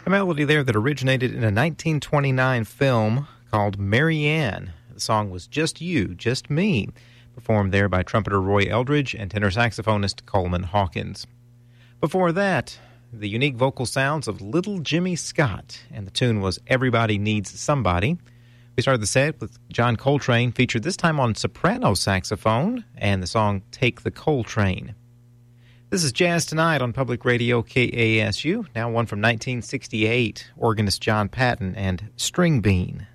A melody there that originated in a 1929 film called Mary Ann. The song was Just You, Just Me, performed there by trumpeter Roy Eldridge and tenor saxophonist Coleman Hawkins. Before that, the unique vocal sounds of Little Jimmy Scott, and the tune was Everybody Needs Somebody. We started the set with John Coltrane, featured this time on soprano saxophone, and the song Take the Coltrane. This is Jazz Tonight on Public Radio KASU, now one from 1968, organist John Patton and String Bean.